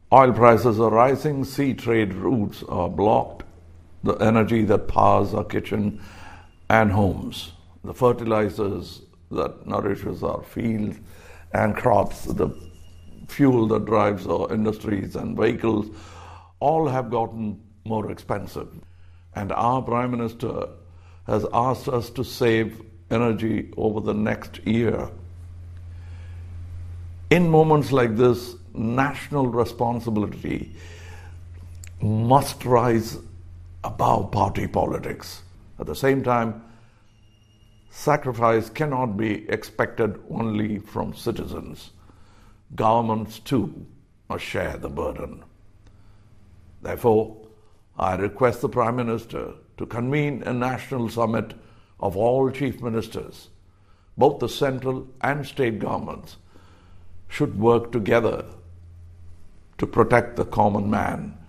Oil prices are rising, sea trade routes are blocked, the energy that powers our kitchen and homes, the fertilizers that nourishes our fields and crops, the fuel that drives our industries and vehicles, all have gotten more expensive. And our Prime Minister has asked us to save energy over the next year. In moments like this, national responsibility must rise above party politics. At the same time, sacrifice cannot be expected only from citizens. Governments too must share the burden. Therefore, I request the Prime Minister to convene a national summit of all chief ministers. Both the central and state governments should work together to protect the common man